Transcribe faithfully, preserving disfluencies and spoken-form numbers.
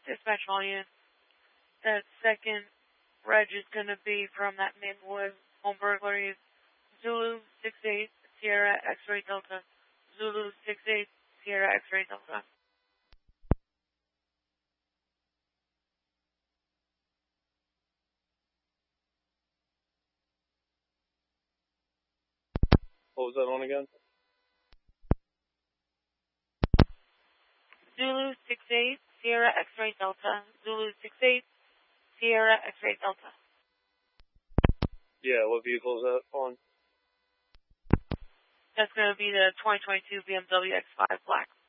Dispatch volume. That second reg is going to be from that Maplewood home burglary. Zulu six eight Sierra X-Ray Delta. Zulu six eight Sierra X-Ray Delta. What was that on again? Zulu six eight Sierra X-Ray Delta. Zulu six eight Sierra X-Ray Delta. Yeah, what vehicle is that on? That's going to be the twenty twenty-two B M W X five Black.